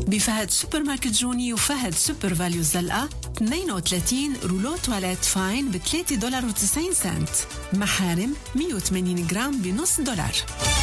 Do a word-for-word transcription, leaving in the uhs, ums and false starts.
بفهد سوبر ماركت جوني وفهد سوبر فاليو الزلقة اثنين وثلاثين رولو تواليت فاين ب ثلاثة دولار وتسعين سنت. محارم مية وثمانين جرام بنص دولار.